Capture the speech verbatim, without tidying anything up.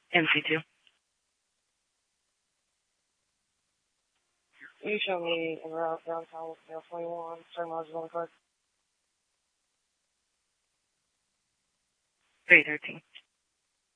M C two. You show me in route downtown with Mail twenty-one, starting mileage on the card. three thirteen.